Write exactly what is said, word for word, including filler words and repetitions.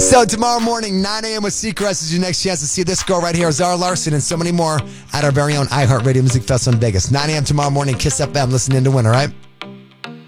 So tomorrow morning, nine a.m. with Seacrest is your next chance to see this girl right here, Zara Larson, and so many more at our very own iHeartRadio Music Festival in Vegas. nine a.m. tomorrow morning, Kiss F M. Listen in to win, all right?